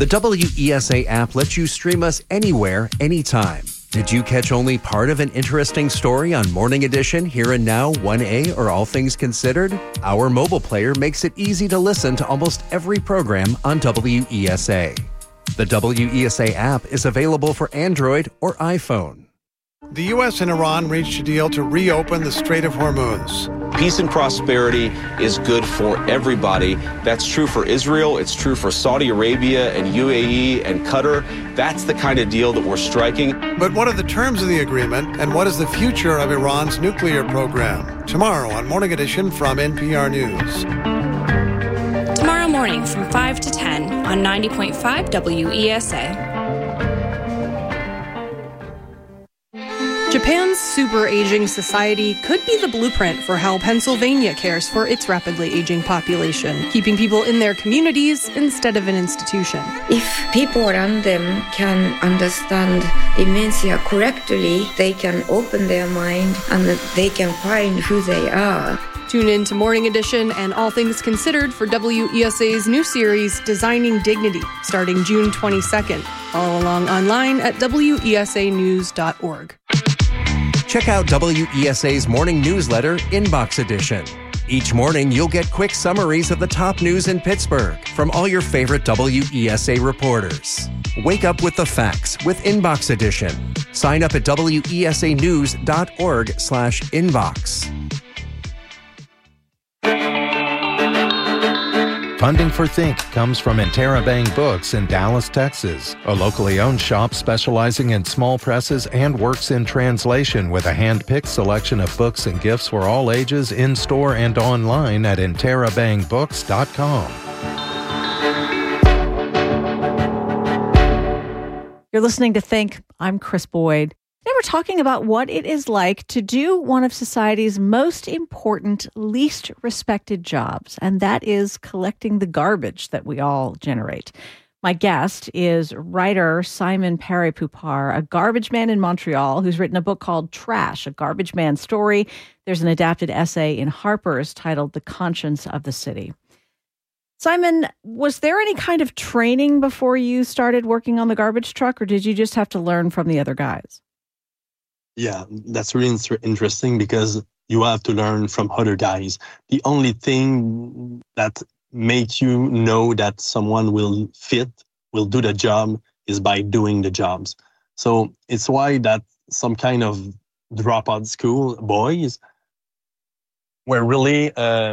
The WESA app lets you stream us anywhere, anytime. Did you catch only part of an interesting story on Morning Edition, Here and Now, 1A, or All Things Considered? Our mobile player makes it easy to listen to almost every program on WESA. The WESA app is available for Android or iPhone. The U.S. and Iran reached a deal to reopen the Strait of Hormuz. Peace and prosperity is good for everybody. That's true for Israel. It's true for Saudi Arabia and UAE and Qatar. That's the kind of deal that we're striking. But what are the terms of the agreement, and what is the future of Iran's nuclear program? Tomorrow on Morning Edition from NPR News. Tomorrow morning from 5 to 10 on 90.5 WESA. Japan's super-aging society could be the blueprint for how Pennsylvania cares for its rapidly aging population, keeping people in their communities instead of an institution. If people around them can understand dementia correctly, they can open their mind and they can find who they are. Tune in to Morning Edition and All Things Considered for WESA's new series, Designing Dignity, starting June 22nd. Follow along online at wesanews.org. Check out WESA's morning newsletter, Inbox Edition. Each morning, you'll get quick summaries of the top news in Pittsburgh from all your favorite WESA reporters. Wake up with the facts with Inbox Edition. Sign up at wesanews.org/inbox. Funding for Think comes from Interabang Books in Dallas, Texas, a locally owned shop specializing in small presses and works in translation with a hand-picked selection of books and gifts for all ages in-store and online at interabangbooks.com. You're listening to Think. I'm Chris Boyd. Today we're talking about what it is like to do one of society's most important, least respected jobs, and that is collecting the garbage that we all generate. My guest is writer Simon Paré-Poupart, a garbage man in Montreal who's written a book called Trash, A Garbage Man's Story. There's an adapted essay in Harper's titled The Conscience of the City. Simon, was there any kind of training before you started working on the garbage truck, or did you just have to learn from the other guys? Yeah, that's really interesting because you have to learn from other guys. The only thing that makes you know that someone will do the job is by doing the jobs. So it's why that some kind of dropout school boys were really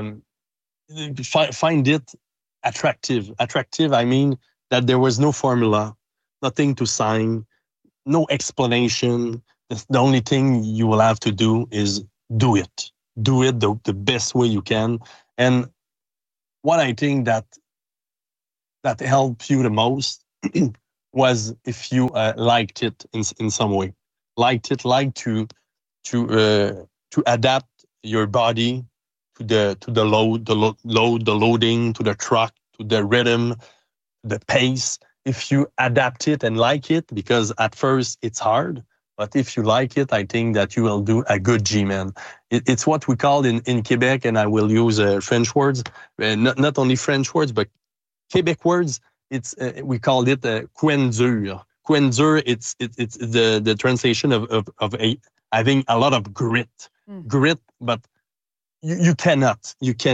find it attractive. Attractive, I mean that there was no formula, nothing to sign, no explanation. The only thing you will have to do is do it. Do it the best way you can. And what I think that helped you the most was if you liked it in some way. Liked to adapt your body to the load, the loading, to the truck, to the rhythm, the pace. If you adapt it and like it, because at first it's hard. But if you like it, I think that you will do a good G-man. It's what we call in Quebec, and I will use French words, not only French words, but Quebec words. We call it couenne-dur. Couenne-dur, it's the translation of having a lot of grit. Grit, but you cannot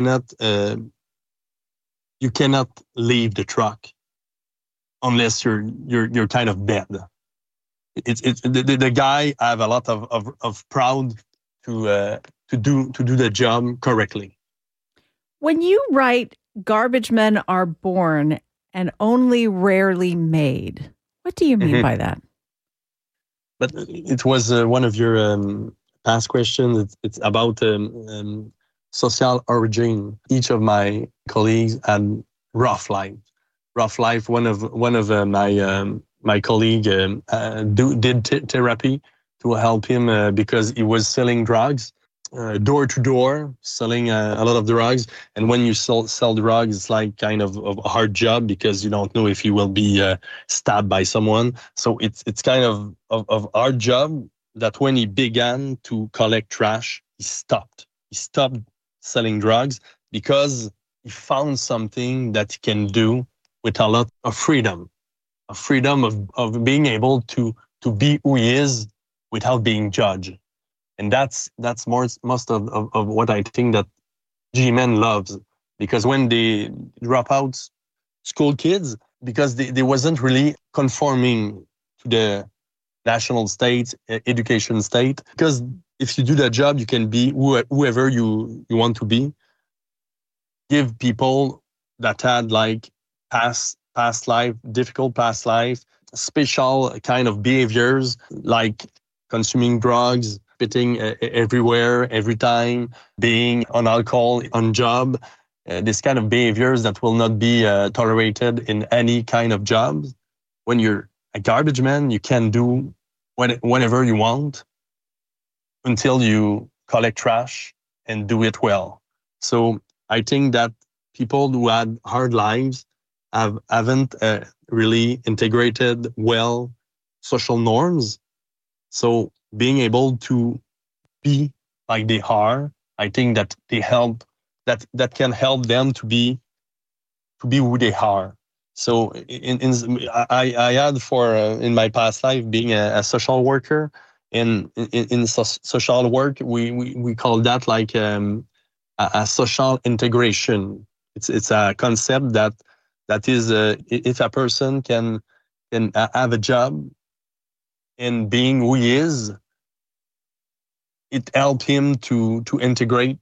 leave the truck unless you're kind of bad. It's the guy have a lot of proud to do the job correctly. When you write "Garbage men are born and only rarely made," what do you mean by that? But it was one of your past questions. It's about social origin. Each of my colleagues had rough life. One of my colleague did therapy to help him because he was selling drugs, door to door, selling a lot of drugs. And when you sell drugs, it's like kind of a hard job because you don't know if you will be stabbed by someone. So it's kind of hard job that when he began to collect trash, he stopped. He stopped selling drugs because he found something that he can do with a lot of freedom. freedom of being able to be who he is without being judged. And that's most of what I think that G-Men loves, because when they drop out school kids, because they wasn't really conforming to the national state, education state, because if you do that job, you can be whoever you want to be. Give people that had like past life, difficult past life, special kind of behaviors like consuming drugs, spitting everywhere, every time, being on alcohol, on job, this kind of behaviors that will not be tolerated in any kind of job. When you're a garbage man, you can do whenever you want until you collect trash and do it well. So I think that people who had hard lives haven't really integrated well social norms. So being able to be like they are, I think that that can help them to be who they are. So I had in my past life being a social worker, and in social work we call that like a social integration. It's a concept that is if a person can have a job and being who he is, it helps him to integrate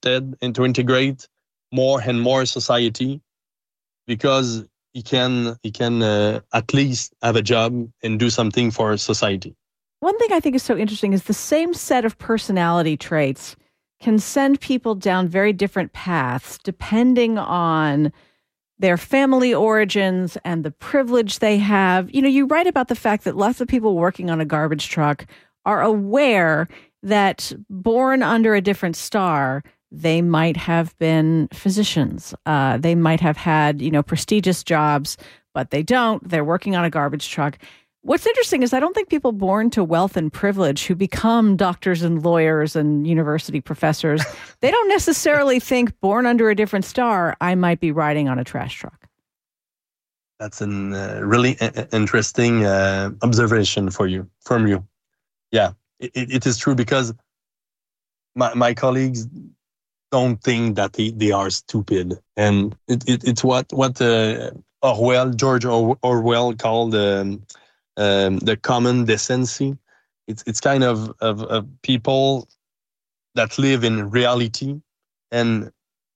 more and more society, because he can at least have a job and do something for society. One thing I think is so interesting is the same set of personality traits can send people down very different paths depending on their family origins and the privilege they have. You know, you write about the fact that lots of people working on a garbage truck are aware that born under a different star, they might have been physicians. They might have had, prestigious jobs, but they don't. They're working on a garbage truck. What's interesting is I don't think people born to wealth and privilege who become doctors and lawyers and university professors, they don't necessarily think born under a different star, I might be riding on a trash truck. That's a really interesting observation from you. Yeah, it is true, because my colleagues don't think that they are stupid. And it's what George Orwell called the common decency. It's kind of people that live in reality and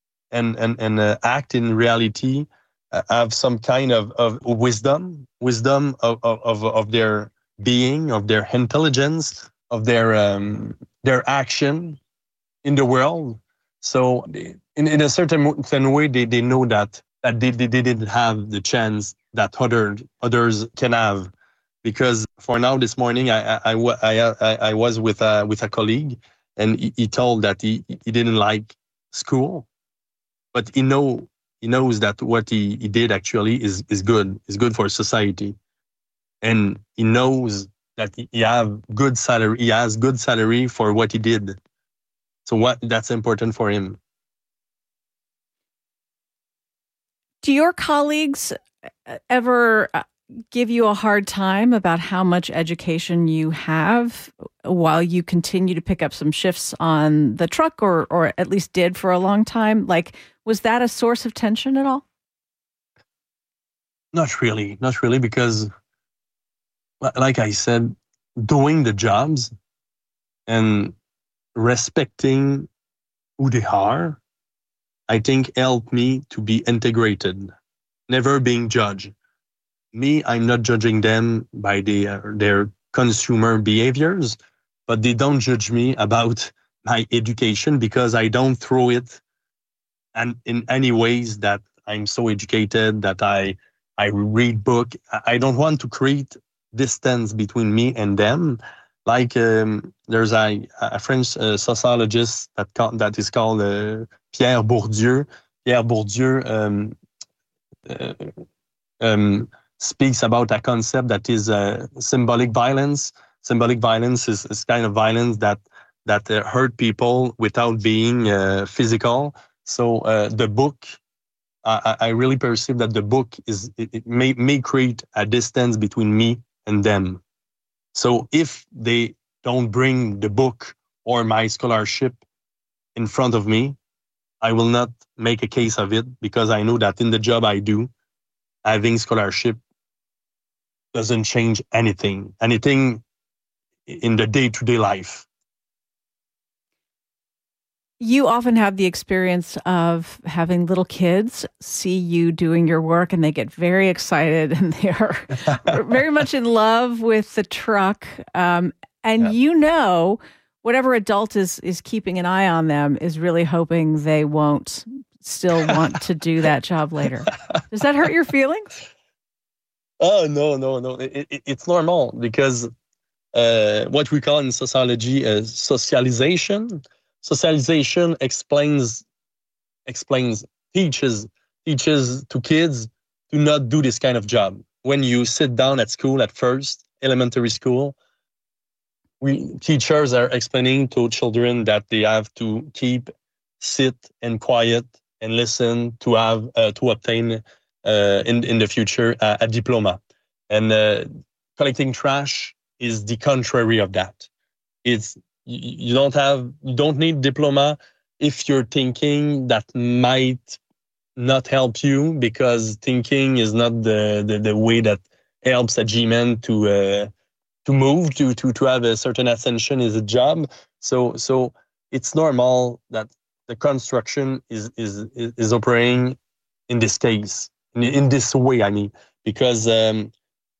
act in reality, have some kind of wisdom of their being, of their intelligence, of their action in the world. So in a certain way, they know that they didn't have the chance that others can have. Because for now, this morning, I was with a colleague, and he told that he didn't like school, but he knows that what he did actually is good for society, and he knows that he has good salary for what he did. So that's important for him. Do your colleagues ever give you a hard time about how much education you have while you continue to pick up some shifts on the truck, or at least did for a long time? Like, was that a source of tension at all? Not really, because, like I said, doing the jobs and respecting who they are, I think helped me to be integrated, never being judged. Me, I'm not judging them by their consumer behaviors, but they don't judge me about my education, because I don't throw it and in any ways that I'm so educated that I read book. I don't want to create distance between me and them. Like there's a French sociologist that is called Pierre Bourdieu. Pierre Bourdieu speaks about a concept that is symbolic violence. Symbolic violence is kind of violence that hurt people without being physical. So the book I really perceive that the book it may create a distance between me and them. So if they don't bring the book or my scholarship in front of me, I will not make a case of it, because I know that in the job I do, having scholarship doesn't change anything in the day-to-day life. You often have the experience of having little kids see you doing your work, and they get very excited, and they are very much in love with the truck. Whatever adult is keeping an eye on them is really hoping they won't still want to do that job later. Does that hurt your feelings? Oh, no. It's normal, because what we call in sociology socialization. Socialization teaches to kids to not do this kind of job. When you sit down at school, at first, elementary school, teachers are explaining to children that they have to sit and quiet and listen to have to obtain in the future a diploma. And collecting trash is the contrary of that. You don't need diploma if you're thinking that might not help you, because thinking is not the way that helps a G-man to move, to have a certain ascension is a job. So it's normal that the construction is operating in this case, in this way, I mean, because a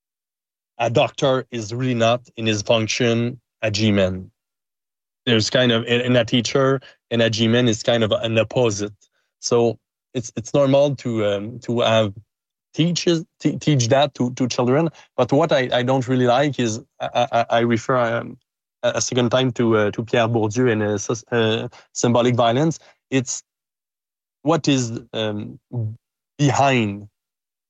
doctor is really not in his function a G-man. There's kind of, in a teacher and a G-man is kind of an opposite. So it's normal to have teach that to children. But what I don't really like is I refer a second time to Pierre Bourdieu and symbolic violence. It's what is behind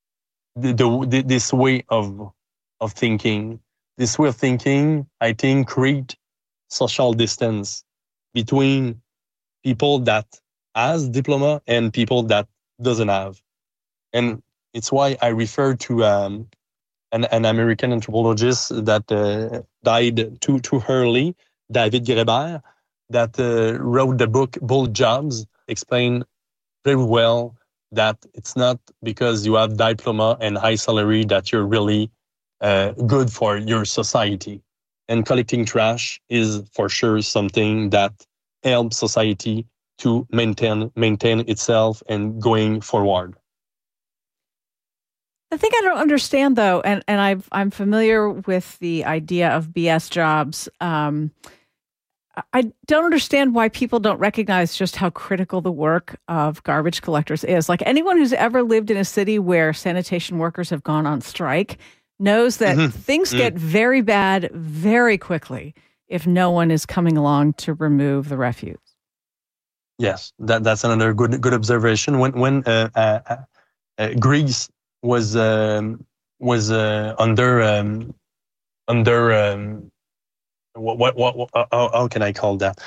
this way of thinking. This way of thinking, I think, create social distance between people that has diploma and people that doesn't have. And it's why I refer to an American anthropologist that died too early, David Graeber, that wrote the book Bull Jobs, explained very well that it's not because you have diploma and high salary that you're really good for your society. And collecting trash is for sure something that helps society to maintain itself and going forward. The thing I don't understand, though, and I'm familiar with the idea of BS jobs. I don't understand why people don't recognize just how critical the work of garbage collectors is. Like, anyone who's ever lived in a city where sanitation workers have gone on strike knows that things get very bad very quickly if no one is coming along to remove the refuse. Yes, that's another good observation. When Greece was under what how can I call that?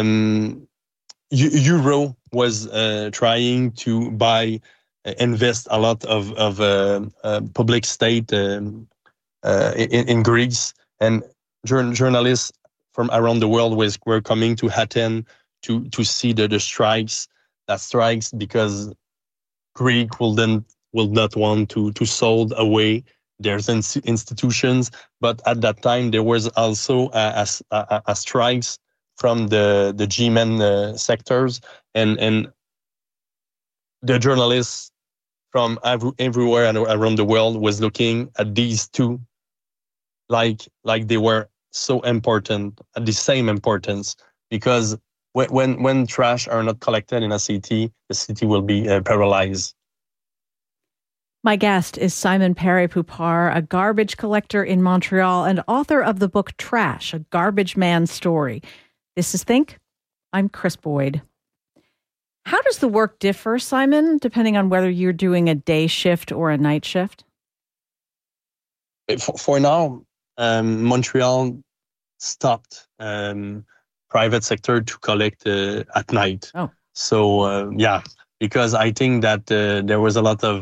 Euro was trying to invest a lot of public state in Greece, and journalists from around the world were coming to Athens to see the strikes. That strikes because Greek will not want to sold away their institutions, but at that time there was also a strikes from the G-men sectors, and the journalists from everywhere around the world was looking at these two like they were so important, at the same importance, because when trash are not collected in a city, the city will be paralyzed. My guest is Simon Paré-Poupart, a garbage collector in Montreal and author of the book Trash, A Garbage Man's Story. This is Think. I'm Chris Boyd. How does the work differ, Simon, depending on whether you're doing a day shift or a night shift? For now, Montreal stopped private sector to collect at night. Oh. So, because I think that there was a lot of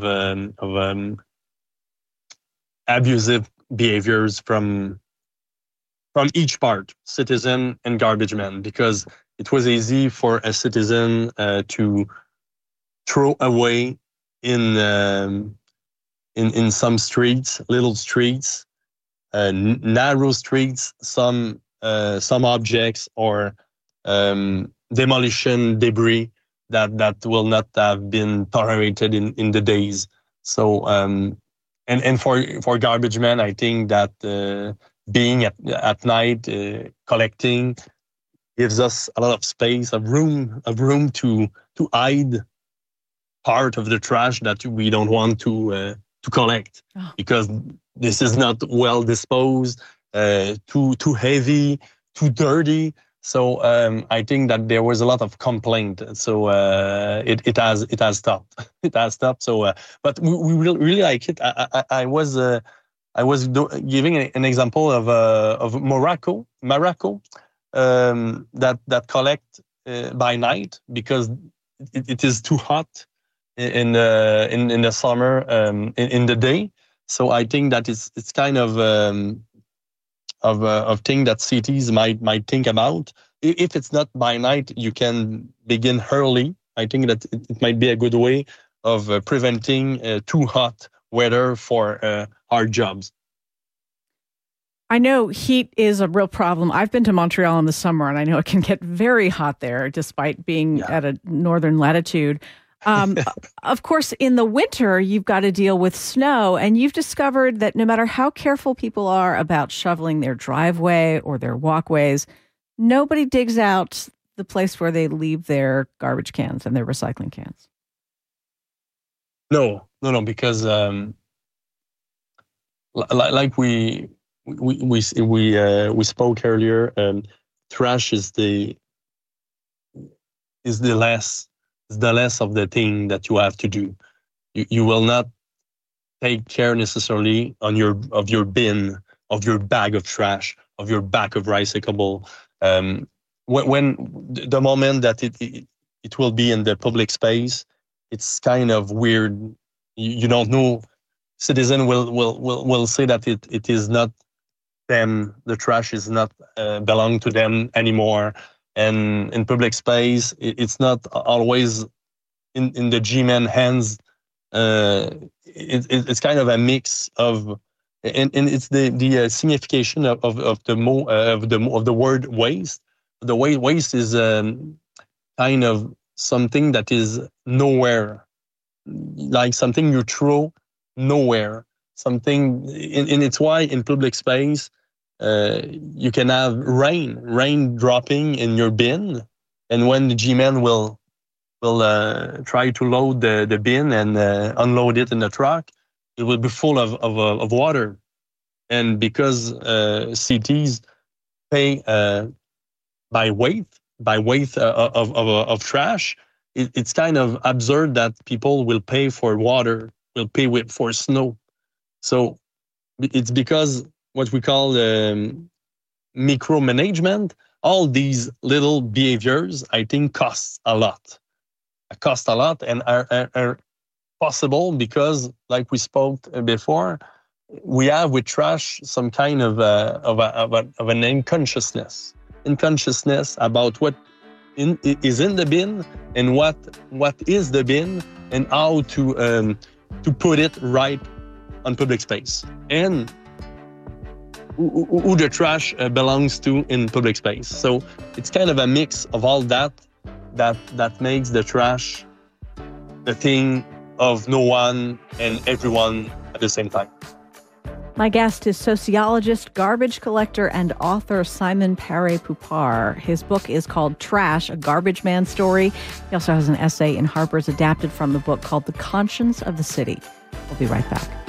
abusive behaviors from each part, citizen and garbage man, because it was easy for a citizen to throw away in some streets, little streets, narrow streets, some objects or demolition debris that will not have been tolerated in the days. So and for garbage men, I think that being at night collecting gives us a lot of space, of room to hide part of the trash that we don't want to collect, because this is not well disposed, too heavy, too dirty. So I think that there was a lot of complaint. So it has stopped. It has stopped. So but we really like it. I was giving an example of Morocco that collect by night because it is too hot in the summer in the day. So I think that it's kind of thing that cities might think about. If it's not by night, you can begin early. I think that it might be a good way of preventing too hot weather for our jobs. I know heat is a real problem. I've been to Montreal in the summer, and I know it can get very hot there, despite being at a northern latitude. Of course, in the winter, you've got to deal with snow, and you've discovered that no matter how careful people are about shoveling their driveway or their walkways, nobody digs out the place where they leave their garbage cans and their recycling cans. No, because like we spoke earlier, trash is the less of the thing that you have to do. You will not take care necessarily of your bin, of your bag of trash, of your bag of recyclable. When the moment that it will be in the public space, it's kind of weird. You don't know. Citizen will say that it is not them. The trash is not belong to them anymore. And in public space, it's not always in the G-man hands. It's kind of a mix of, and it's the signification of the word waste. The waste is kind of something that is nowhere, like something you throw nowhere. Something, and it's why in public space, you can have rain dropping in your bin, and when the G-man will try to load the bin and unload it in the truck, it will be full of water. And because cities pay by weight of trash, it's kind of absurd that people will pay for water, will pay for snow. So it's because what we call micromanagement, all these little behaviors, I think, cost a lot and are possible because, like we spoke before, we have with trash some kind of an unconsciousness about what is in the bin and what is the bin and how to put it right on public space and who the trash belongs to in public space. So it's kind of a mix of all that makes the trash the thing of no one and everyone at the same time. My guest is sociologist, garbage collector, and author Simon Paré-Poupart. His book is called Trash, A Garbage Man Story. He also has an essay in Harper's adapted from the book called The Conscience of the City. We'll be right back.